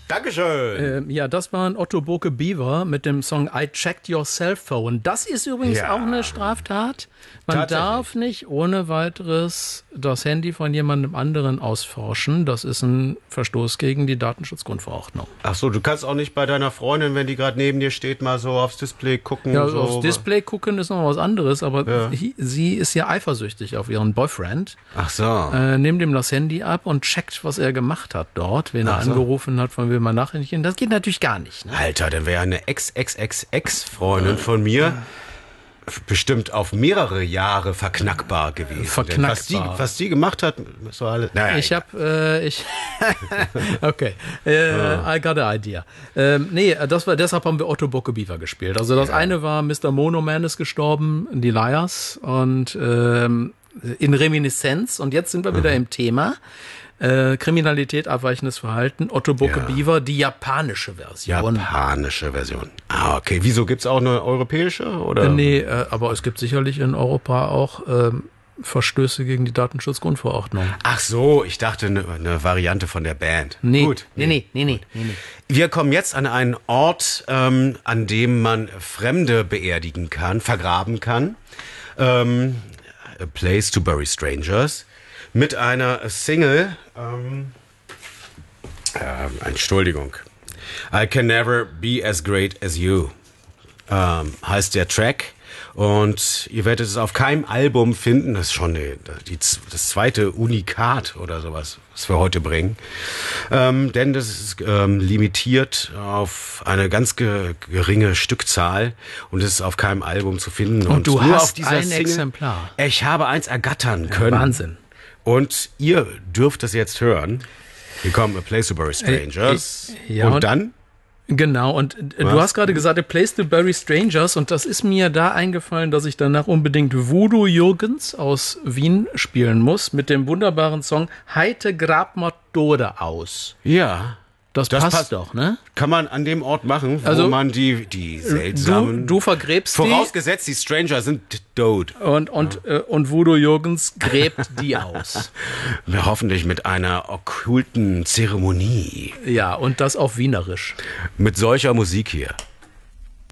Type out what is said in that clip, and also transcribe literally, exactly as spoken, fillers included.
Dankeschön. Ähm, ja, das war ein Otto Boke Beaver mit dem Song I Checked Your Cell Phone. Das ist übrigens Ja. auch eine Straftat. Man darf nicht ohne weiteres das Handy von jemandem anderen ausforschen. Das ist ein Verstoß gegen die Datenschutzgrundverordnung. Ach so, du kannst auch nicht bei deiner Freundin, wenn die gerade neben dir steht, mal so aufs Display gucken. Ja, so. aufs Display gucken ist noch was anderes, aber Ja. hi- sie ist ja eifersüchtig auf ihren Boyfriend. Ach so. Äh, nimmt ihm das Handy ab und checkt, was er gemacht hat dort, wen er Ach so. angerufen hat, von wem er Nachrichten. Das geht natürlich gar nicht. Ne? Alter, dann wäre eine Ex-Ex-Ex-Ex-Freundin von mir bestimmt auf mehrere Jahre verknackbar gewesen. Verknackbar. Denn Was die, was die gemacht hat, ist so alles. Naja, Ich hab, äh, ich, okay, äh, I got an idea. Ähm, nee, das war, deshalb haben wir Otto Bocke Beaver gespielt. Also das Ja. eine war Mister Mono Man ist gestorben, die Liars und ähm, in Reminiszenz. Und jetzt sind wir wieder im Thema. Äh, Kriminalität, abweichendes Verhalten, Otto Bocke Ja. Beaver, die japanische Version. Japanische Version. Ah, okay. Wieso gibt's auch eine europäische? Oder? Äh, nee, äh, aber es gibt sicherlich in Europa auch ähm, Verstöße gegen die Datenschutzgrundverordnung. Ach so, ich dachte eine, eine Variante von der Band. Nee, Gut. nee, nee, nee, nee, nee, nee. Wir kommen jetzt an einen Ort, ähm, an dem man Fremde beerdigen kann, vergraben kann. Ähm, A Place to Bury Strangers. Mit einer Single, ähm, äh, Entschuldigung, I Can Never Be As Great As You, ähm, heißt der Track. Und ihr werdet es auf keinem Album finden. Das ist schon die, die, das zweite Unikat oder sowas, was wir heute bringen. Ähm, denn das ist ähm, limitiert auf eine ganz ge geringe Stückzahl und es ist auf keinem Album zu finden. Und du nur hast auf dieser ein Single, Exemplar. Ich habe eins ergattern können. Wahnsinn. Und ihr dürft es jetzt hören. Hier kommen A Place to Bury Strangers. Äh, äh, ja, und, und- dann? Genau, und äh, du Was? hast gerade gesagt, A Place to Bury Strangers, und das ist mir da eingefallen, dass ich danach unbedingt Voodoo Jürgens aus Wien spielen muss, mit dem wunderbaren Song Heite grab ma Tode aus. Ja. Das, Das passt passt. doch, ne? Kann man an dem Ort machen, wo Also, man die, die Du, seltsamen... du vergräbst Vorausgesetzt, die Stranger sind tot. die und, und, äh, und Voodoo Jürgens gräbt die aus. Ja, hoffentlich mit einer okkulten Zeremonie. Ja, und das auf Wienerisch. Mit solcher Musik hier.